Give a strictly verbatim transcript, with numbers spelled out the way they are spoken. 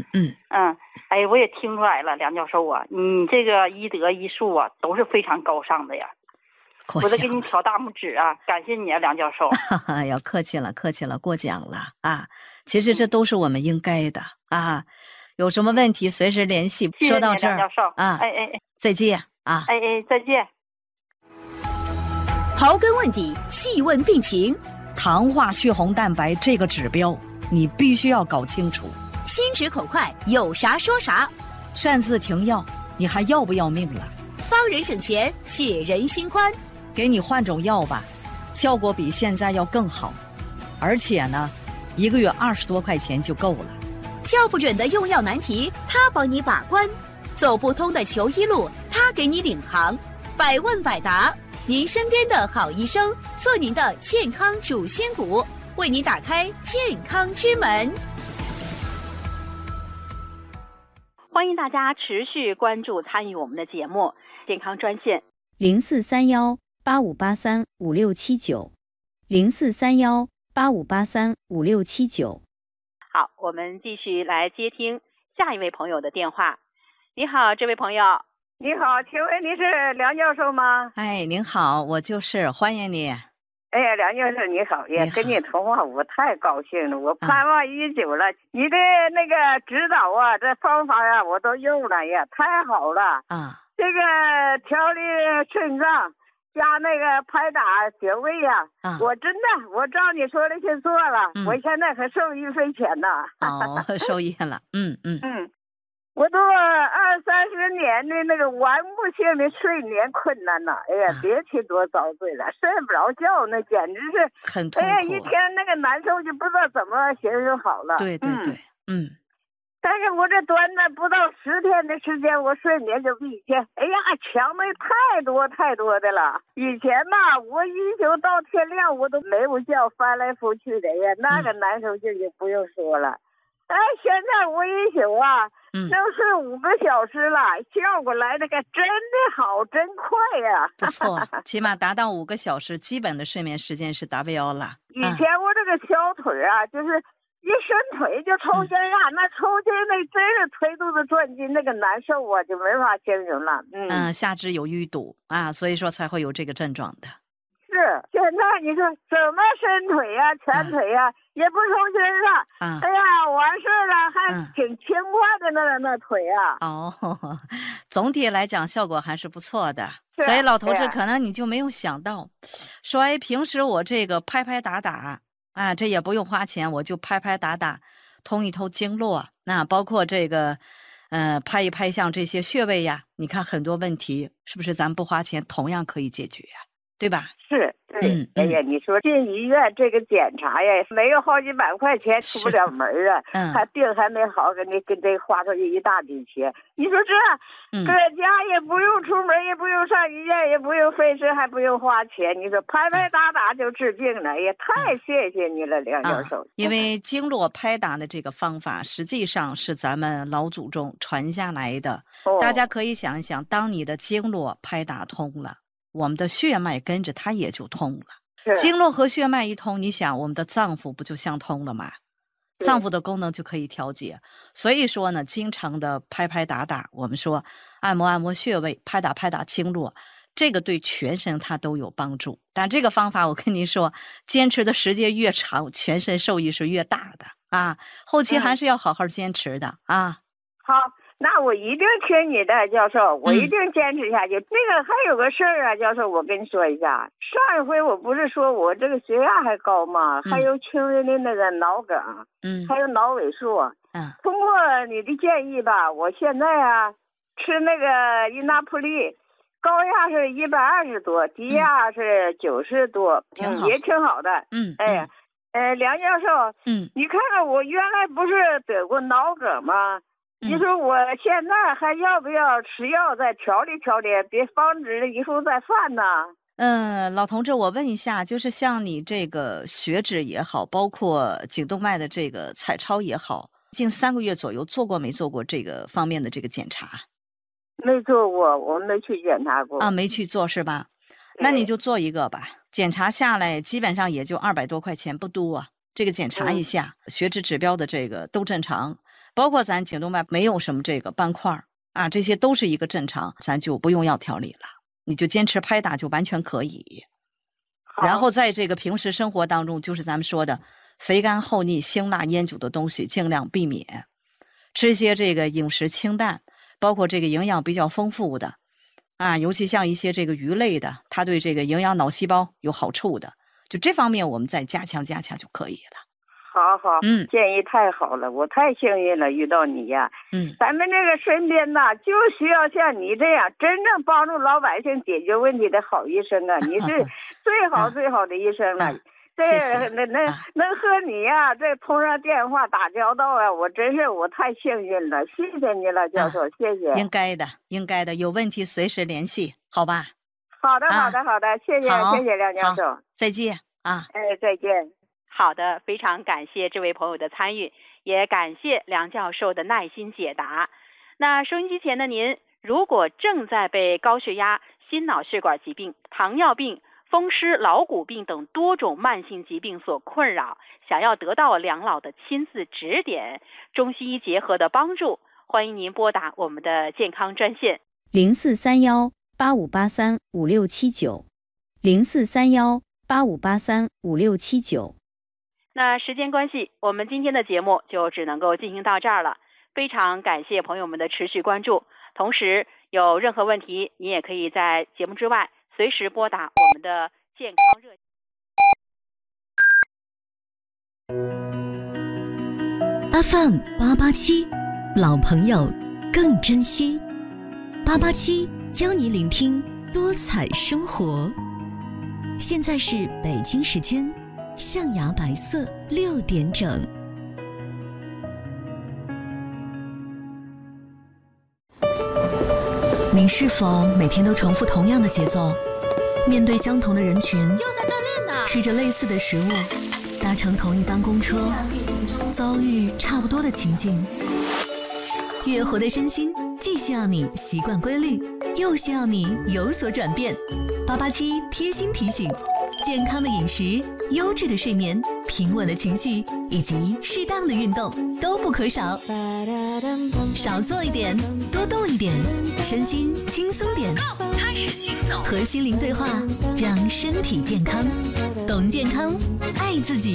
嗯嗯嗯，哎，我也听出来了，梁教授啊，你这个医德医术啊，都是非常高尚的呀。我得给你挑大拇指啊！感谢你啊，梁教授。 哎呀，客气了，客气了，过奖了啊！其实这都是我们应该的、嗯、啊。有什么问题随时联系。 谢谢说到这儿， 梁教授啊， 哎哎哎， 再见啊！ 哎哎，再见。 刨根问底，细问病情， 糖化血红蛋白这个指标，你必须要搞清楚。 心直口快，有啥说啥。 擅自停药，你还要不要命了？ 帮人省钱，解人心宽。 给你换种药吧，效果比现在要更好，而且呢，一个月二十多块钱就够了。 叫不准的用药难题，他帮你把关；走不通的求医路，他给你领航。百问百答，您身边的好医生，做您的健康主心骨，为您打开健康之门。 欢迎大家持续关注参与我们的节目，健康专线零四三幺八五八三五六七九，零四三幺八五八三五六七九。 好，我们继续来接听下一位朋友的电话。你好，这位朋友。 你好，请问你是梁教授吗？ 哎，您好，我就是，欢迎你。 哎呀，梁教授你好，也跟你通话我太高兴了，我盼望已久了。啊、你的那个指导啊，这方法啊，我都用了呀，太好了啊！ 这个调理肾脏加那个拍打穴位呀、啊，啊、我真的我照你说的去做了，嗯、我现在可受益匪浅呢。 哦，受益了，嗯嗯嗯。我都二三十年的那个顽固性的睡眠困难呐，哎呀，啊、别提多遭罪了，睡不着觉，那简直是很痛苦。 哎呀，一天那个难受就不知道怎么形容好了。 对对对，嗯。 嗯但是我这短短不到十天的时间，我睡眠就比以前，哎呀，强的太多太多的了。以前嘛，我一宿到天亮，我都没有觉，翻来覆去的呀，那个难受劲就不用说了。嗯、哎，现在我一宿啊。嗯，能睡五个小时了，效果来的可真的好，真快呀！ 不错，起码达到五个小时，基本的睡眠时间是达标了。 以前我这个小腿啊，就是一伸腿就抽筋啊，嗯、那抽筋那真是腿肚子转筋，那个难受啊，就没法形容了。嗯， 嗯，下肢有淤堵啊，所以说才会有这个症状的。 是，现在你说怎么伸腿呀、啊、蜷腿呀、啊，嗯、也不抽筋了。啊、哎呀，完事了，还挺轻快的那、嗯、那腿啊。 哦，总体来讲效果还是不错的。所以老头子可能你就没有想到，说哎，平时我这个拍拍打打啊，这也不用花钱，我就拍拍打打，通一通经络，那包括这个。呃，拍一拍像这些穴位呀，你看很多问题是不是咱不花钱同样可以解决呀？对吧？ 是，对。 嗯、 哎呀，你说进医院这个检查呀，没有好几百块钱出不了门啊，嗯、还病还没好，给你跟这花出去一大笔钱。你说这，搁、嗯、家也不用出门，也不用上医院，也不用费事，还不用花钱。你说拍拍打打就治病了，也太谢谢你了，梁教授。 啊、因为经络拍打的这个方法，实际上是咱们老祖宗传下来的。哦、大家可以想一想，当你的经络拍打通了。我们的血脉跟着它也就通了，经络和血脉一通，你想我们的脏腑不就相通了吗？脏腑的功能就可以调节。所以说呢，经常的拍拍打打，我们说按摩按摩穴位，拍打拍打经络，这个对全身它都有帮助。但这个方法我跟您说，坚持的时间越长，全身受益是越大的啊。后期还是要好好坚持的、嗯、啊。 好。那我一定听你的，教授，我一定坚持下去。嗯、那个还有个事儿啊，教授，我跟你说一下。上一回我不是说我这个血压还高吗？嗯、还有轻微的那个脑梗，嗯，还有脑萎缩。嗯，通过你的建议吧，我现在啊吃那个伊那普利，高压是一百二十多，低压是九十多， 挺好、 嗯，也挺好的。 嗯， 哎呀，呃，梁教授，嗯，你看看我原来不是得过脑梗吗？你说我现在还要不要吃药再调理调理，别防止以后再犯呢？ 嗯，老同志，我问一下，就是像你这个血脂也好，包括颈动脉的这个彩超也好，近三个月左右做过没做过这个方面的这个检查？ 没做过，我没去检查过。 啊，没去做是吧？那你就做一个吧，检查下来基本上也就二百多块钱，不多啊。这个检查一下，嗯、血脂指标的这个都正常。 包括咱颈动脉没有什么这个斑块啊，这些都是一个正常，咱就不用药调理了，你就坚持拍打就完全可以。然后在这个平时生活当中，就是咱们说的肥甘厚腻、辛辣烟酒的东西尽量避免，吃一些这个饮食清淡，包括这个营养比较丰富的啊，尤其像一些这个鱼类的，它对这个营养脑细胞有好处的，就这方面我们再加强加强就可以了。 好好， 嗯， 建议太好了，我太幸运了，遇到你呀。 嗯， 咱们这个身边呐，就需要像你这样真正帮助老百姓解决问题的好医生啊！你是最好最好的医生了。这能能能和你呀、啊，这通上电话打交道啊，我真是我太幸运了，谢谢你了，教授，啊、谢谢。 应该的，应该的，有问题随时联系，好吧？ 好的，好的，好的，谢谢，谢谢梁教授， 再见啊！ 哎，再见。 好的，非常感谢这位朋友的参与，也感谢梁教授的耐心解答。那收音机前的您，如果正在被高血压、心脑血管疾病、糖尿病、风湿老骨病等多种慢性疾病所困扰，想要得到梁老的亲自指点、中西医结合的帮助，欢迎您拨打我们的健康专线零四三幺八五八三五六七九零四三幺八五八三五六七九。 那时间关系，我们今天的节目就只能够进行到这儿了。非常感谢朋友们的持续关注，同时有任何问题，您也可以在节目之外随时拨打我们的健康热线。F M 八八七，老朋友更珍惜。八八七邀你聆听多彩生活。现在是北京时间象牙白色六点整。你是否每天都重复同样的节奏，面对相同的人群， 又在锻炼呢？ 吃着类似的食物，搭乘同一班公车，遭遇差不多的情境？月活的身心既需要你习惯规律，又需要你有所转变。八八七贴心提醒：健康的饮食、优质的睡眠、平稳的情绪以及适当的运动都不可少。少做一点，多动一点，身心轻松点。 开始行走， 和心灵对话，让身体健康。懂健康，爱自己。